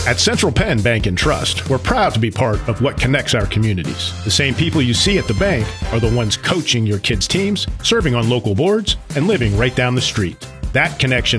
At Central Penn Bank and Trust, we're proud to be part of what connects our communities. The same people you see at the bank are the ones coaching your kids' teams, serving on local boards, and living right down the street. That connection